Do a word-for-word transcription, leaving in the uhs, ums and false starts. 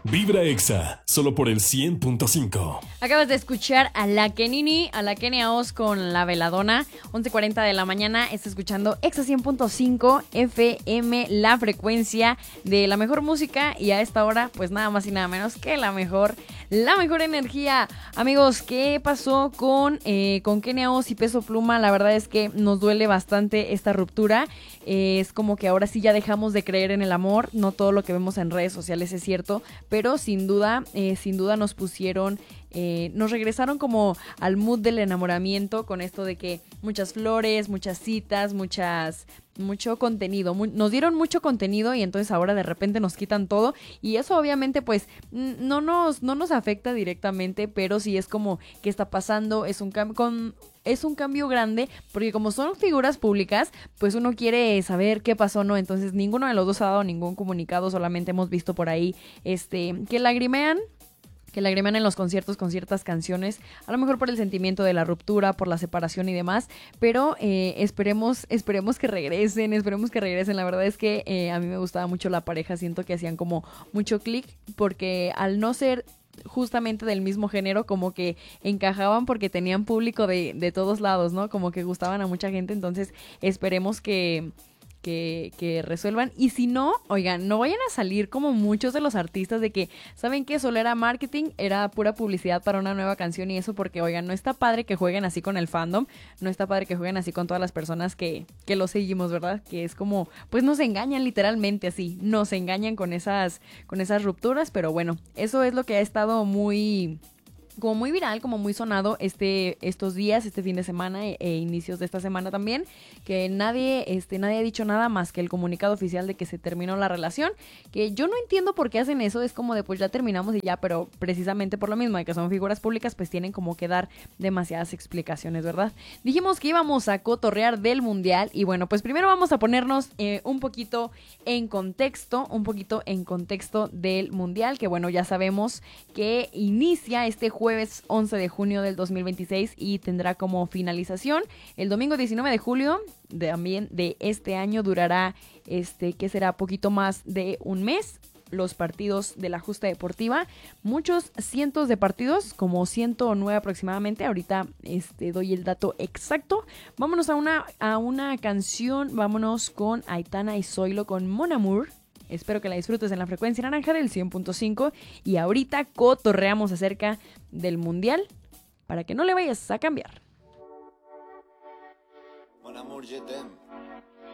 Vibra Exa, solo por el cien punto cinco. Acabas de escuchar a la Kenini, a la Kenia Oz con La Veladona, once cuarenta de la mañana. Estás escuchando Exa cien punto cinco F M, la frecuencia de la mejor música. Y a esta hora, pues nada más y nada menos que la mejor, la mejor energía. Amigos, ¿qué pasó con, eh, con Kenia Oz y Peso Pluma? La verdad es que nos duele bastante esta ruptura. Eh, es como que ahora sí ya dejamos de creer en el amor. No todo lo que vemos en redes sociales es cierto, pero sin duda, eh, sin duda nos pusieron, eh, nos regresaron como al mood del enamoramiento con esto de que muchas flores, muchas citas, muchas, mucho contenido, mu- nos dieron mucho contenido y entonces ahora de repente nos quitan todo y eso obviamente pues n- no nos, no nos afecta directamente, pero sí es como ¿qué está pasando? Es un cambio con... Es un cambio grande porque como son figuras públicas, pues uno quiere saber qué pasó, ¿no? Entonces ninguno de los dos ha dado ningún comunicado, solamente hemos visto por ahí este que lagrimean, que lagrimean en los conciertos con ciertas canciones, a lo mejor por el sentimiento de la ruptura, por la separación y demás, pero eh, esperemos, esperemos que regresen, esperemos que regresen. La verdad es que eh, a mí me gustaba mucho la pareja, siento que hacían como mucho clic, porque al no ser justamente del mismo género, como que encajaban porque tenían público de, de todos lados, ¿no? Como que gustaban a mucha gente, entonces esperemos que... Que, que resuelvan. Y si no, oigan, no vayan a salir como muchos de los artistas de que, ¿saben qué? Solo era marketing, era pura publicidad para una nueva canción y eso porque, oigan, no está padre que jueguen así con el fandom, no está padre que jueguen así con todas las personas que, que lo seguimos, ¿verdad? Que es como, pues nos engañan literalmente así, nos engañan con esas, con esas rupturas, pero bueno, eso es lo que ha estado muy... como muy viral, como muy sonado este, estos días, este fin de semana e, e inicios de esta semana también, que nadie, este, nadie ha dicho nada más que el comunicado oficial de que se terminó la relación, que yo no entiendo por qué hacen eso, es como de pues ya terminamos y ya, pero precisamente por lo mismo de que son figuras públicas, pues tienen como que dar demasiadas explicaciones, ¿verdad? Dijimos que íbamos a cotorrear del mundial y bueno, pues primero vamos a ponernos eh, un poquito en contexto, un poquito en contexto del mundial, que bueno, ya sabemos que inicia este juego jueves once de junio del dos mil veintiséis y tendrá como finalización el domingo diecinueve de julio de, también de este año. Durará este que será poquito más de un mes los partidos de la justa deportiva, muchos cientos de partidos, como ciento nueve aproximadamente. Ahorita este doy el dato exacto. Vámonos a una a una canción, vámonos con Aitana y Zoilo con Mon Amour. Espero que la disfrutes en la frecuencia naranja del cien punto cinco y ahorita cotorreamos acerca del mundial para que no le vayas a cambiar. Mon amour, je t'aime.